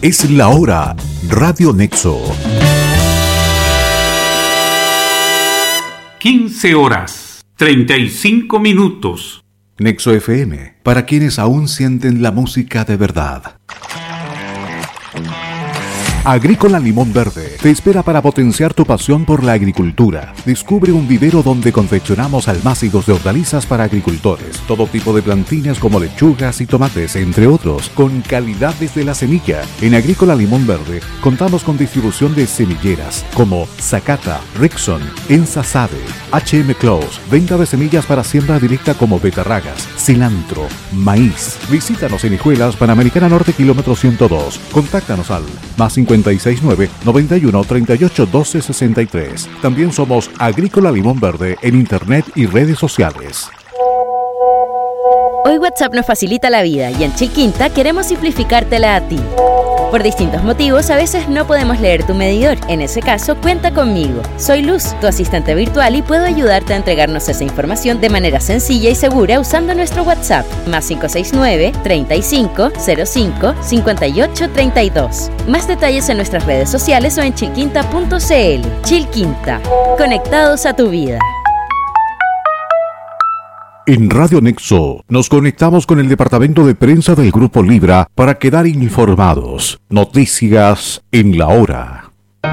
Es la hora. Radio Nexo. 15 horas, 35 minutos. Nexo FM, para quienes aún sienten la música de verdad. Agrícola Limón Verde te espera para potenciar tu pasión por la agricultura. Descubre un vivero donde confeccionamos almácigos de hortalizas para agricultores, todo tipo de plantines como lechugas y tomates, entre otros, con calidad desde la semilla. En Agrícola Limón Verde contamos con distribución de semilleras como Zacata, Rixon, Ensa Sade, HM Close, venta de semillas para siembra directa como betarragas, cilantro, maíz. Visítanos en Hijuelas, Panamericana Norte, kilómetro 102. Contáctanos al +569 91 38 12 63. También somos Agrícola Limón Verde en internet y redes sociales. Hoy WhatsApp nos facilita la vida y en Chilquinta queremos simplificártela a ti. Por distintos motivos, a veces no podemos leer tu medidor. En ese caso, cuenta conmigo. Soy Luz, tu asistente virtual, y puedo ayudarte a entregarnos esa información de manera sencilla y segura usando nuestro WhatsApp. +569 35 05 58 32. Más detalles en nuestras redes sociales o en chilquinta.cl. Chilquinta. Conectados a tu vida. En Radio Nexo nos conectamos con el departamento de prensa del Grupo Libra para quedar informados. Noticias en la hora.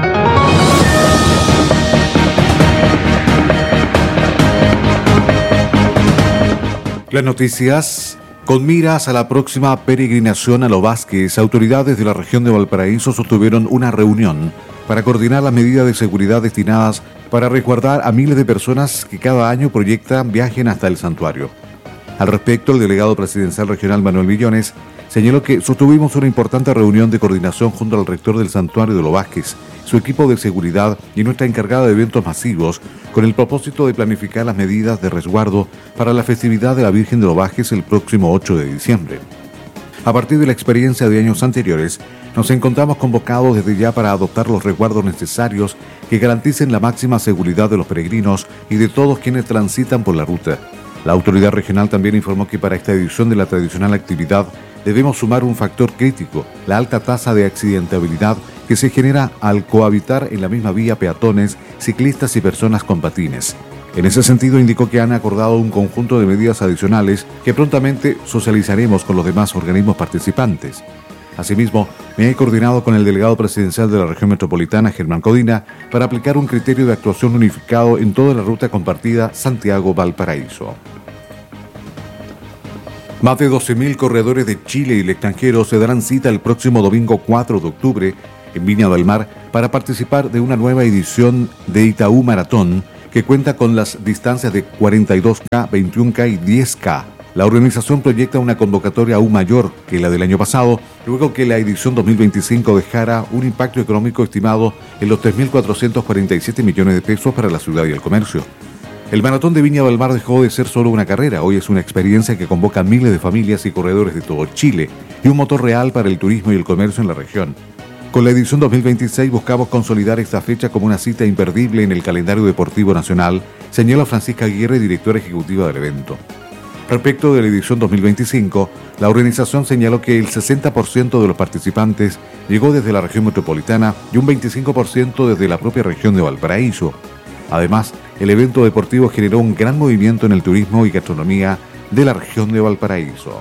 Las noticias. Con miras a la próxima peregrinación a Los Vázquez, autoridades de la región de Valparaíso sostuvieron una reunión para coordinar las medidas de seguridad destinadas para resguardar a miles de personas que cada año proyectan viajen hasta el santuario. Al respecto, el delegado presidencial regional Manuel Millones señaló que sostuvimos una importante reunión de coordinación junto al rector del santuario de Los Vázquez, su equipo de seguridad y nuestra encargada de eventos masivos, con el propósito de planificar las medidas de resguardo para la festividad de la Virgen de Los Vázquez el próximo 8 de diciembre. A partir de la experiencia de años anteriores, nos encontramos convocados desde ya para adoptar los resguardos necesarios que garanticen la máxima seguridad de los peregrinos y de todos quienes transitan por la ruta. La autoridad regional también informó que para esta edición de la tradicional actividad debemos sumar un factor crítico, la alta tasa de accidentabilidad que se genera al cohabitar en la misma vía peatones, ciclistas y personas con patines. En ese sentido, indicó que han acordado un conjunto de medidas adicionales que prontamente socializaremos con los demás organismos participantes. Asimismo, me he coordinado con el delegado presidencial de la región metropolitana, Germán Codina, para aplicar un criterio de actuación unificado en toda la ruta compartida Santiago-Valparaíso. Más de 12.000 corredores de Chile y el extranjero se darán cita el próximo domingo 4 de octubre en Viña del Mar para participar de una nueva edición de Itaú Maratón que cuenta con las distancias de 42K, 21K y 10K. La organización proyecta una convocatoria aún mayor que la del año pasado, luego que la edición 2025 dejara un impacto económico estimado en los 3.447 millones de pesos para la ciudad y el comercio. El Maratón de Viña del Mar dejó de ser solo una carrera, hoy es una experiencia que convoca a miles de familias y corredores de todo Chile y un motor real para el turismo y el comercio en la región. Con la edición 2026 buscamos consolidar esta fecha como una cita imperdible en el calendario deportivo nacional, señala Francisca Aguirre, directora ejecutiva del evento. Respecto de la edición 2025, la organización señaló que el 60% de los participantes llegó desde la región metropolitana y un 25% desde la propia región de Valparaíso. Además, el evento deportivo generó un gran movimiento en el turismo y gastronomía de la región de Valparaíso.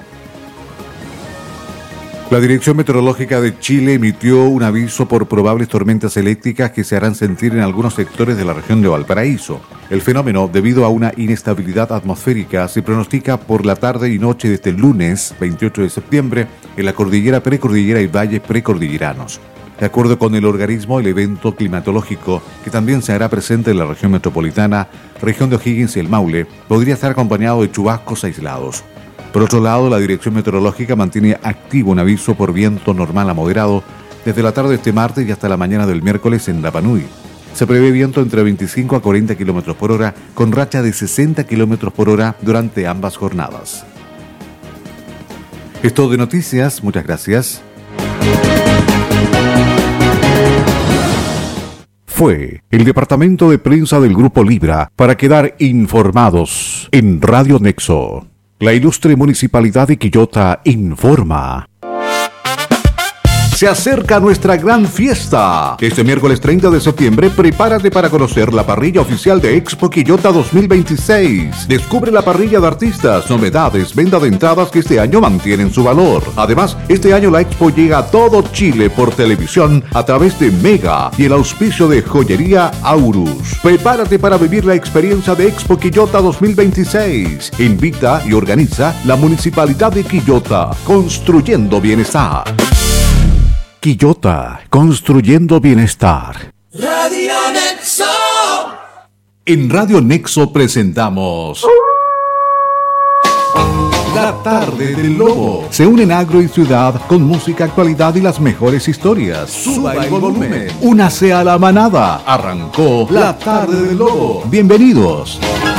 La Dirección Meteorológica de Chile emitió un aviso por probables tormentas eléctricas que se harán sentir en algunos sectores de la región de Valparaíso. El fenómeno, debido a una inestabilidad atmosférica, se pronostica por la tarde y noche de este lunes, 28 de septiembre, en la cordillera precordillera y valles precordilleranos. De acuerdo con el organismo, el evento climatológico, que también se hará presente en la región metropolitana, región de O'Higgins y el Maule, podría estar acompañado de chubascos aislados. Por otro lado, la Dirección Meteorológica mantiene activo un aviso por viento normal a moderado desde la tarde de este martes y hasta la mañana del miércoles en Rapa Nui. Se prevé viento entre 25 a 40 km por hora, con racha de 60 km por hora durante ambas jornadas. Es todo de noticias, muchas gracias. Fue el departamento de prensa del Grupo Libra para quedar informados en Radio Nexo. La ilustre Municipalidad de Quillota informa. Se acerca nuestra gran fiesta. Este miércoles 30 de septiembre, prepárate para conocer la parrilla oficial de Expo Quillota 2026. Descubre la parrilla de artistas, novedades, venta de entradas que este año mantienen su valor. Además, este año la Expo llega a todo Chile por televisión a través de Mega y el auspicio de Joyería Aurus. Prepárate para vivir la experiencia de Expo Quillota 2026. Invita y organiza la Municipalidad de Quillota, construyendo bienestar. Quillota, construyendo bienestar. Radio Nexo. En Radio Nexo presentamos La Tarde del Lobo. Se unen agro y ciudad con música, actualidad y las mejores historias. Suba el volumen. Únase a la manada. Arrancó La Tarde del Lobo. Bienvenidos.